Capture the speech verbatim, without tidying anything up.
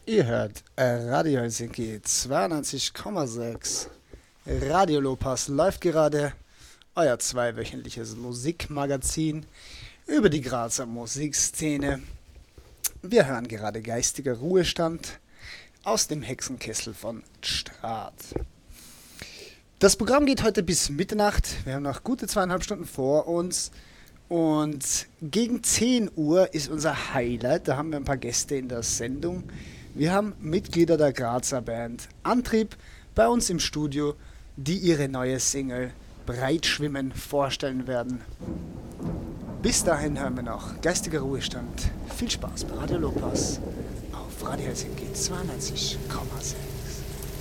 Ihr hört äh, Radio Helsinki zweiundneunzig Komma sechs. Radio Lopas läuft gerade, euer zweiwöchentliches Musikmagazin über die Grazer Musikszene. Wir hören gerade Geistiger Ruhestand aus dem Hexenkessel von Straat. Das Programm geht heute bis Mitternacht. Wir haben noch gute zweieinhalb Stunden vor uns. Und gegen zehn Uhr ist unser Highlight. Da haben wir ein paar Gäste in der Sendung. Wir haben Mitglieder der Grazer Band Antrieb bei uns im Studio, die ihre neue Single Breitschwimmen vorstellen werden. Bis dahin hören wir noch Geistiger Ruhestand. Viel Spaß bei Radio Lopas auf Radio Helsinki zweiundneunzig Komma sechs.